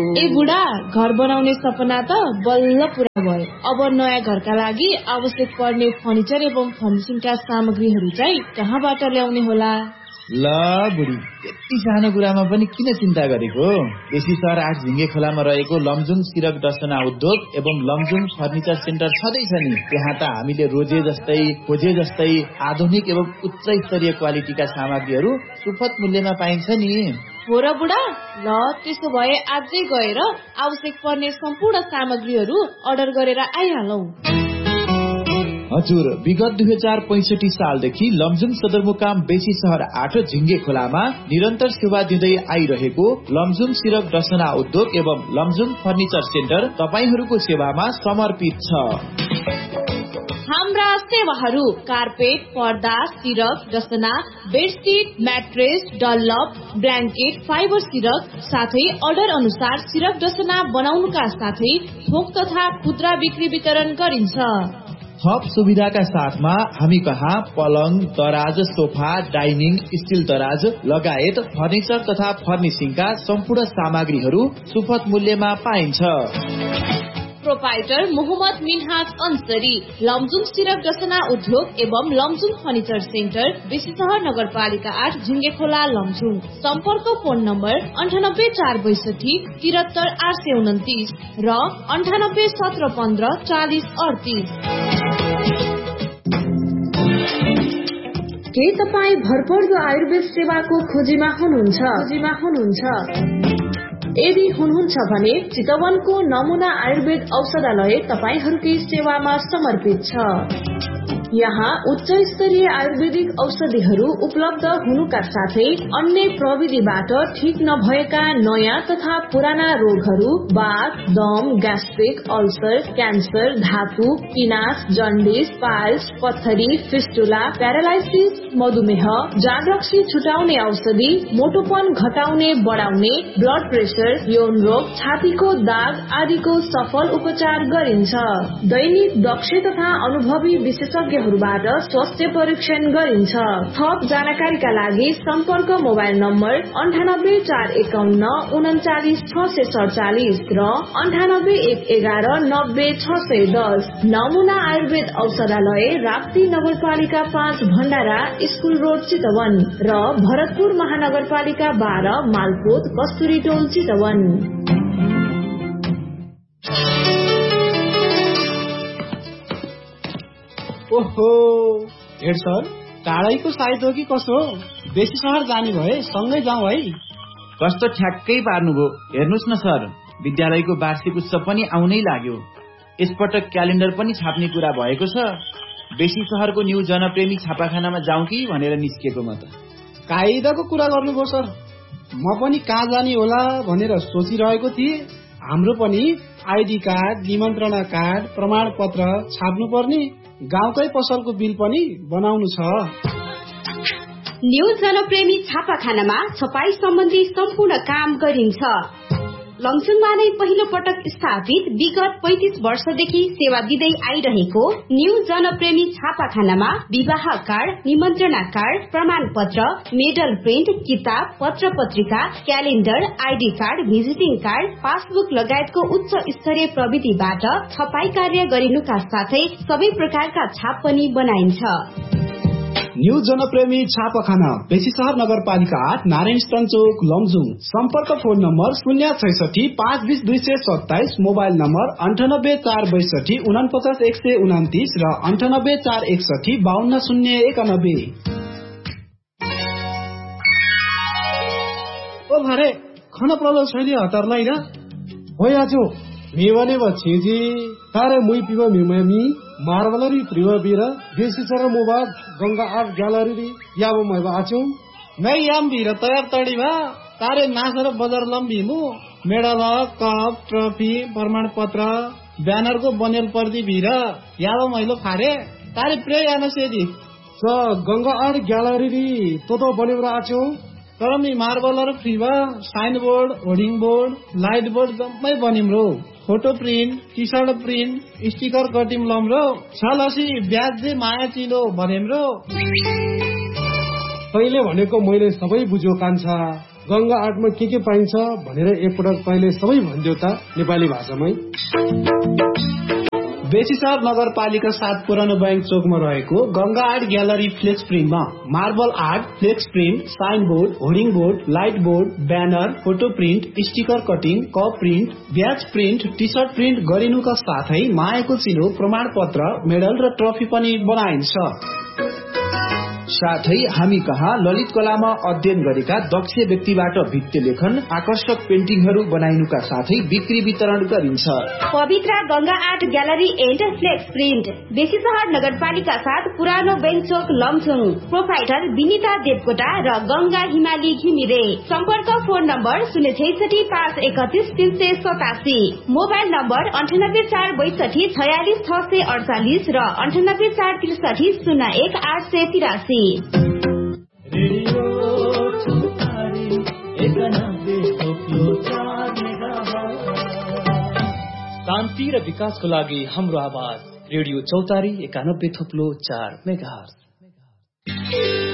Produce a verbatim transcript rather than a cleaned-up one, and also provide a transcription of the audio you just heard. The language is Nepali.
ए बुढा, घर बनाउने सपना त बल्ल पूरा भयो। अब नयाँ घरका लागि आवश्यक पर्ने फर्निचर एवं फर्निशिङका सामग्रीहरू चाहिँ कहाँबाट ल्याउने होला? ल बुढी, यति सानो कुरामा पनि किन चिन्ता गरेको? बेसी सहर आठ झिङ्गे खोलामा रहेको लमजुङ सिरक डसना उद्योग एवं लमजुङ फर्निचर सेन्टर छँदैछ नि। त्यहाँ त हामीले रोजे जस्तै खोजे जस्तै आधुनिक एवं उच्च स्तरीय क्वालिटीका सामग्रीहरू सुपथ मूल्यमा पाइन्छ नि। हो र बुढा, ल त्यसो भए आजै गएर आवश्यक पर्ने सम्पूर्ण सामग्रीहरू अर्डर गरेर आइहालौ। हजुर, विगत दुई हजार पैंसठी सालदेखि लमजुङ सदरमुकाम बेसी सहर आठ झिङ्गे खोलामा निरन्तर सेवा दिँदै आइरहेको लमजुङ सिरक डसना उद्योग एवं लमजुङ फर्निचर सेन्टर तपाईहरूको सेवामा समर्पित छ। हाम्रा सेवाहरू कार्पेट, पर्दा, सिरक डसना, bedsheet, mattress, Dunlop, blanket, fibre सिरक साथै अर्डर अनुसार सिरक डसना बनाउनुका साथै थोक तथा खुद्रा बिक्री वितरण गरिन्छ। थप सुविधाका साथमा हामी कहाँ पलङ, दराज, सोफा, डाइनिङ, स्टिल दराज लगायत फर्निचर तथा फर्निशिङका सम्पूर्ण सामग्रीहरू सुपथ मूल्यमा पाइन्छ। प्रोपाइटर मोहम्मद मिनहाज अंसरी, लमजुङ सिरक डसना उद्योग एवं लमजुङ फर्निचर सेन्टर, बेसी सहर नगरपालिका आठ झिङ्गे खोला लमजुङ। सम्पर्क फोन नम्बर अन्ठानब्बे चार बैसठी तिहत्तर आठ सय उन्तिस र अन्ठानब्बे सत्र पन्ध्र चालिस अडतिस। के तपाईँ भरपर्दो आयुर्वेद सेवाको खोजीमा हुनुहुन्छ? खोजीमा हुनुहुन्छ यदि हुनुहुन्छ भने चितवनको नमुना आयुर्वेद औषधालय तपाईहरूकै सेवामा समर्पित छ। यहाँ उच्च स्तरीय आयुर्वेदिक औषधिहरू उपलब्ध हुनुका साथै अन्य प्रविधिबाट ठीक नभएका नयाँ तथा पुराना रोगहरू, बाथ, दम, ग्यास्ट्रिक, अल्सर, क्यान्सर, धातु, पिनास, जन्डिस, पाइल्स, पत्थरी, फिस्टुला, प्यारालाइसिस, मधुमेह, जागरक्सी छुटाउने औषधि, मोटोपन घटाउने बढाउने, ब्लड प्रेसर, यौन रोग, छातीको दाग आदिको सफल उपचार गरिन्छ। दैनिक दक्ष तथा अनुभवी विशेषज्ञ बाट स्वास्थ्य परीक्षण गरिन्छ। थप जानकारीका लागि सम्पर्क मोबाइल नम्बर अन्ठानब्बे चार एकाउन्न उन्चालिस छ सय सडचालिस र अन्ठानब्बे एक एघार नब्बे छ सय दस। नमुना आयुर्वेद औषधालय, राप्ती नगरपालिका पाँच भण्डारा स्कुल रोड चितवन र भरतपुर महानगरपालिका बाह्र मालपोत कस्तुरी टोल चितवन। ओहो हेड सर, टाढैको साइत हो कि कसो? बेसी सहर जाने भए सँगै जाउँ है। कस्तो ठ्याक्कै पार्नुभयो। हेर्नुहोस् न सर, विद्यालयको वार्षिक उत्सव पनि आउनै लाग्यो। यसपटक क्यालेन्डर पनि छाप्ने कुरा भएको छ। बेसी सहरको न्यू जनप्रेमी छापाखानामा जाउँ कि भनेर निस्केको म त। कायदाको कुरा गर्नुभयो सर। म पनि कहाँ जाने होला भनेर सोचिरहेको थिएँ। हाम्रो पनि आइडी कार्ड, निमन्त्रणा कार्ड, प्रमाण पत्र छाप्नु पर्ने, गाउँकै पसलको बिल पनि बनाउनु छ। न्यू जनप्रेमी छापाखानामा छपाई सम्बन्धी सम्पूर्ण काम गरिन्छ। लमजुङमा नै पहिलो पटक स्थापित विगत पैंतीस वर्षदेखि सेवा दिँदै आइरहेको न्यू जनप्रेमी छापाखानामा विवाह कार्ड, निमन्त्रणा कार्ड, प्रमाण पत्र, मेडल प्रिन्ट, किताब, पत्र पत्रिका, calendar, ID card, visiting card, passbook लगायतको उच्च स्तरीय प्रविधिबाट छपाई कार्य गरिनुका साथै सबै प्रकारका छाप पनि बनाइन्छ। न्यू जनप्रेमी छापाखाना, बेसी सहर नगरपालिका आठ, नारायण स्टन चोक, लमजुङ। सम्पर्क फोन नम्बर शून्य छैसठी पाँच बिस दुई सय सत्ताइस, मोबाइल नम्बर अन्ठानब्बे चार बैसठी उनपचास एक सय उन्तिस र अन्ठानब्बे चार एकसठी बाहन्न शून्य एकानब्बे। ओ भारे खाना प्रलो छैन हतारलाई र हो आजो मेवने बछेजी तारे मुई पिवा मिममी मार्बलरी प्रिवबीर बेसी sir mobile Ganga art gallery याबो मैबा आचो मैं याम भीर तयार तड़ी भा तारे नासर बजार लम्बी मु मेडल, कप, ट्रफी, प्रमाण पत्र, ब्यानर को बनेल पर्दी भीर याबो मैलो फारे तारे प्रे याना सेदी स गंगा आर्ट ग्यालरी तो तो बनेर आचो। तर मी मार्बलर फ्री भा sign board, hoarding board, light board जम्मै बनिम्रो। Photo print, T short print, sticker cutting लम्रो छलसी ब्याज दे माया चिलो भनेम्रो। तैले भनेको मैले सबै बुझ्यो कान्छा। गंगा आर्टमा के के पाइन्छ भनेर एकपटक तपाईँले सबै भनिदियो त नेपाली भाषामै। बेसीसहर नगरपालिका सात पुरानो बैंक चोकमा रहेको Ganga art gallery flex प्रिन्टमा marble art, flex print, sign board, hoarding board, light board, banner, photo print, sticker cutting, cup print, batch print, T short print गरिनुका साथै मायाको चिनो, प्रमाण पत्र, मेडल र ट्रफी पनि बनाइन्छ। साथै हामी कहाँ ललित कलामा अध्ययन गरेका दक्ष व्यक्तिबाट भित्ते लेखन, आकर्षक पेन्टिङहरू बनाइनुका साथै बिक्री वितरण गरिन्छ। पवित्र Ganga art gallery and flex print, Besisahar नगरपालिका साथ पुरानो बैंक चोक लमजुङ। प्रोप्राइटर विनिता देवकोटा र गंगा हिमाली घिमिरे। सम्पर्क फोन नम्बर शून्य छैसठी पाँच एकतिस तीन सय सतासी, मोबाइल नम्बर अन्ठानब्बे चार बैसठी छयालिस छ सय अडचालिस र अन्ठानब्बे चार त्रिसठी शून्य एक आठ सय तिरासी। शान्ति र विकासको लागि हाम्रो आवाज रेडियो चौतारी एकानब्बे थोप्लो चार मेगाहर्ज।